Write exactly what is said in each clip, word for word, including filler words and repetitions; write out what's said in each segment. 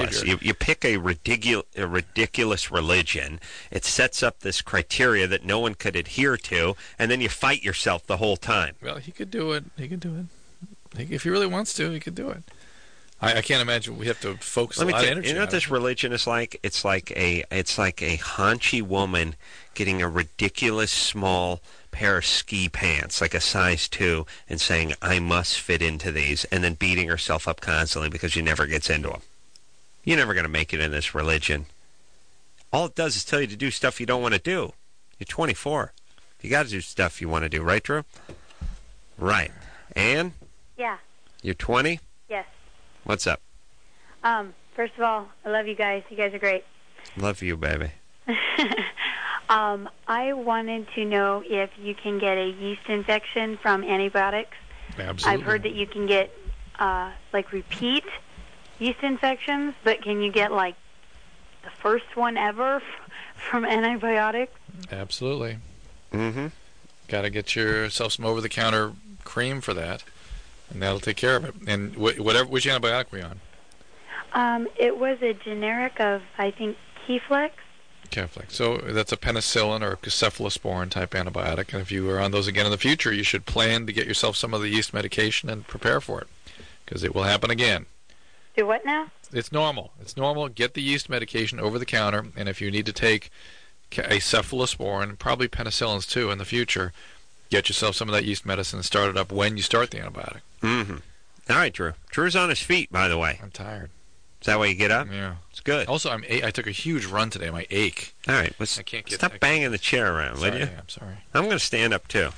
ridiculous. You, you pick a, ridicu- a ridiculous religion. It sets up this criteria that no one could adhere to, and then you fight yourself the whole time. Well, he could do it. He could do it. He, if he really wants to, he could do it. I, I can't imagine we have to focus Let a me lot tell, of energy. You know on what this it. religion is like? It's like a it's like a haunchy woman getting a ridiculous small pair of ski pants, like a size two, and saying, I must fit into these, and then beating herself up constantly because she never gets into them. You're never going to make it in this religion. All it does is tell you to do stuff you don't want to do. You're twenty-four. You got to do stuff you want to do, right, Drew? Right. Ann? Yeah. You're twenty? Yes. What's up? Um, first of all, I love you guys. You guys are great. Love you, baby. um, I wanted to know if you can get a yeast infection from antibiotics. Absolutely. I've heard that you can get, uh, like, repeat yeast infections, but can you get, like, the first one ever from antibiotics? Absolutely. Mm-hmm. Got to get yourself some over-the-counter cream for that, and that'll take care of it. And wh- whatever, which antibiotic were you on? Um, it was a generic of, I think, Keflex. Keflex. So that's a penicillin or cephalosporin type antibiotic, and if you are on those again in the future, you should plan to get yourself some of the yeast medication and prepare for it, because it will happen again. Do what now? It's normal. It's normal. Get the yeast medication over the counter, and if you need to take a cephalosporin, probably penicillins too in the future, get yourself some of that yeast medicine and start it up when you start the antibiotic. Mm-hmm. All right, Drew. Drew's on his feet, by the way. I'm tired. Is that why you get up? Yeah. It's good. Also, I'm a- I took a huge run today. My ache. All right. Let's, I can't get. stop I can't- banging the chair around, Sorry, will you? yeah, I'm sorry. I'm going to stand up, too.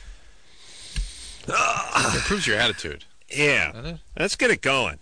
It improves your attitude. Yeah. Doesn't it? Let's get it going.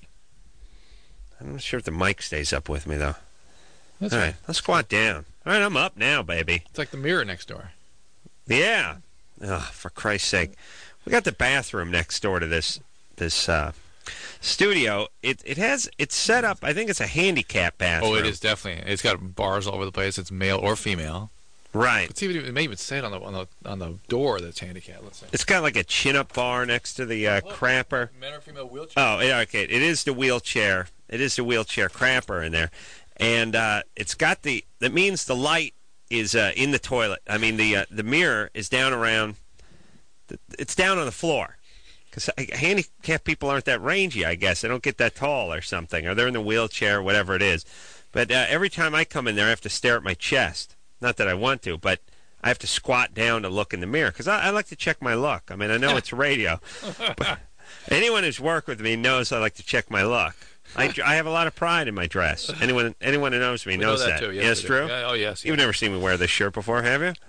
I'm not sure if the mic stays up with me, though. That's All right. right. Let's squat down. All right, I'm up now, baby. It's like the mirror next door. Yeah. Oh, for Christ's sake. We got the bathroom next door to this this uh, studio. It it has it's set up. I think it's a handicap bathroom. Oh, it is definitely. It's got bars all over the place. It's male or female. Right. Let's see if it, it may even say it on the on the on the door that's handicapped. Let's see. It's got like a chin-up bar next to the uh, Look, crapper. Men or female wheelchair. Oh, yeah, okay. It is the wheelchair. It is the wheelchair crapper in there, and uh, it's got the. That means the light is uh, in the toilet. I mean, the uh, the mirror is down around. The, it's down on the floor, because handicapped people aren't that rangy. I guess they don't get that tall or something, or they're in the wheelchair, whatever it is. But uh, every time I come in there, I have to stare at my chest. Not that I want to, but I have to squat down to look in the mirror because I, I like to check my look. I mean, I know it's radio, but anyone who's worked with me knows I like to check my look. I, I have a lot of pride in my dress. Anyone anyone who knows me We knows know that, that. too. Yes, Yes, we do. Drew? Yeah, oh, yes. You've yes. never seen me wear this shirt before, have you?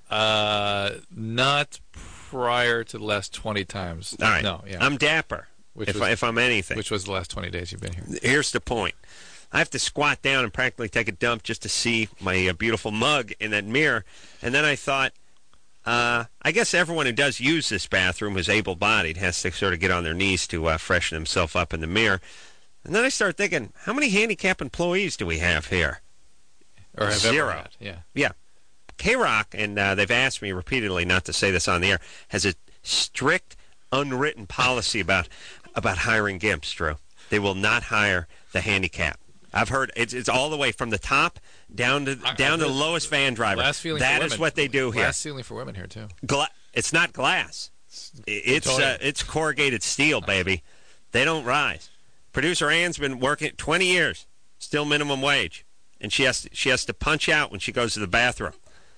Uh, not prior to the last twenty times. All right. No, yeah. I'm dapper, Which if, was- I, if I'm anything. Which was the last twenty days you've been here. Here's the point. I have to squat down and practically take a dump just to see my uh, beautiful mug in that mirror. And then I thought, uh, I guess everyone who does use this bathroom who's able-bodied has to sort of get on their knees to uh, freshen himself up in the mirror. And then I started thinking, how many handicap employees do we have here? Or have Zero. Ever had. Yeah. Yeah. K-Rock, and uh, they've asked me repeatedly not to say this on the air, has a strict, unwritten policy about about hiring gimps, Drew. They will not hire the handicap. I've heard it's it's all the way from the top down to I- down I to the heard lowest van driver. Glass ceiling That for is women. what they do here. Glass ceiling for women here, too. Gla- it's not glass. It's uh, Plutonium. it's corrugated steel, baby. They don't rise. Producer Ann's been working twenty years, still minimum wage, and she has to, she has to punch out when she goes to the bathroom.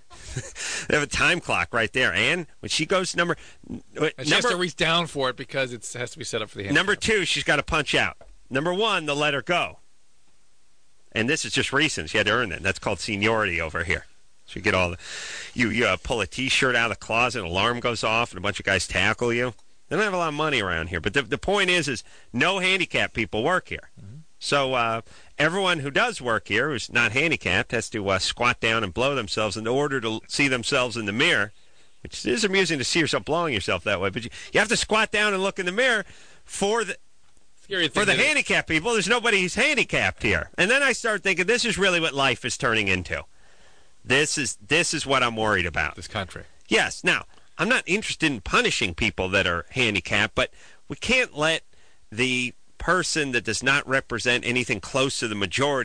They have a time clock right there. Ann, when she goes number And she has number to reach down for it because it has to be set up for the handicap. number two, she's got to punch out. Number one, they'll let her go. And this is just recent. She had to earn that. That's called seniority over here. So you get all the, you you uh, pull a T-shirt out of the closet, an alarm goes off, and a bunch of guys tackle you. They don't have a lot of money around here. But the the point is, is no handicapped people work here. Mm-hmm. So uh, everyone who does work here, who's not handicapped, has to uh, squat down and blow themselves in order to see themselves in the mirror, which is amusing to see yourself blowing yourself that way. But you, you have to squat down and look in the mirror for the Scary for thing the that- handicapped people. There's nobody who's handicapped here. And then I start thinking, this is really what life is turning into. This is this is what I'm worried about. This country. Yes. Now, I'm not interested in punishing people that are handicapped, but we can't let the person that does not represent anything close to the majority